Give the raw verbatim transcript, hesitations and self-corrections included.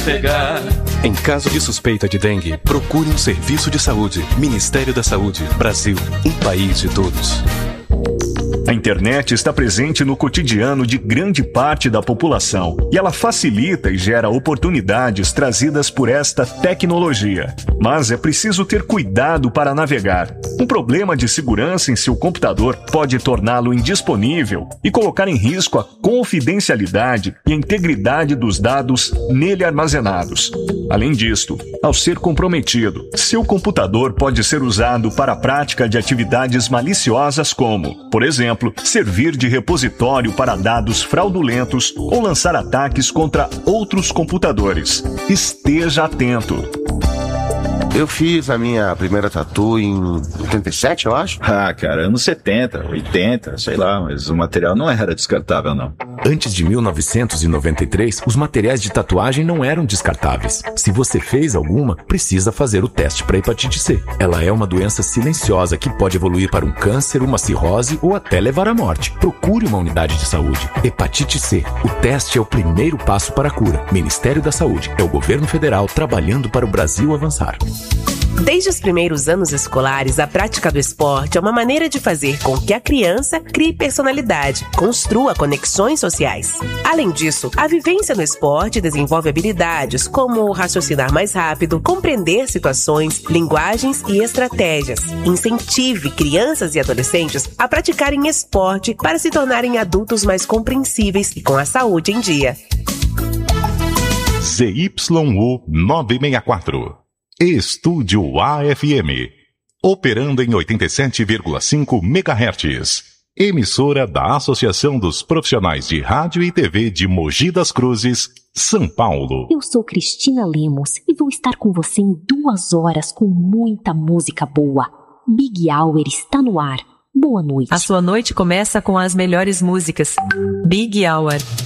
pegar. Em caso de suspeita de dengue, procure um serviço de saúde. Ministério da Saúde. Brasil, um país de todos. A internet está presente no cotidiano de grande parte da população e ela facilita e gera oportunidades trazidas por esta tecnologia. Mas é preciso ter cuidado para navegar. Um problema de segurança em seu computador pode torná-lo indisponível e colocar em risco a confidencialidade e a integridade dos dados nele armazenados. Além disto, ao ser comprometido, seu computador pode ser usado para a prática de atividades maliciosas como, por exemplo, servir de repositório para dados fraudulentos ou lançar ataques contra outros computadores. Esteja atento. Eu fiz a minha primeira tatu em oitenta e sete, eu acho. Ah, cara, anos setenta, oitenta, sei lá, mas o material não era descartável, não. Antes de mil novecentos e noventa e três, os materiais de tatuagem não eram descartáveis. Se você fez alguma, precisa fazer o teste para hepatite C. Ela é uma doença silenciosa que pode evoluir para um câncer, uma cirrose ou até levar à morte. Procure uma unidade de saúde. Hepatite C. O teste é o primeiro passo para a cura. Ministério da Saúde. É o governo federal trabalhando para o Brasil avançar. Desde os primeiros anos escolares, a prática do esporte é uma maneira de fazer com que a criança crie personalidade, construa conexões sociais. Além disso, a vivência no esporte desenvolve habilidades como raciocinar mais rápido, compreender situações, linguagens e estratégias. Incentive crianças e adolescentes a praticarem esporte para se tornarem adultos mais compreensíveis e com a saúde em dia. Z Y U novecentos e sessenta e quatro Estúdio A F M, operando em oitenta e sete vírgula cinco megahertz. Emissora da Associação dos Profissionais de Rádio e T V de Mogi das Cruzes, São Paulo. Eu sou Cristina Lemos e vou estar com você em duas horas com muita música boa. Big Hour está no ar. Boa noite. A sua noite começa com as melhores músicas. Big Hour.